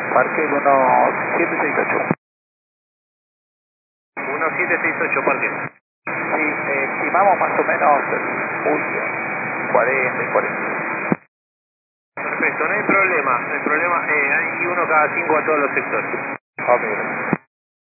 Parque 1768. 1768, parque. Sí, estimamos más o menos julio, 40 y 40. Perfecto, no hay problema, no hay problema. Hay uno cada 5 a todos los sectores. Ok, gracias.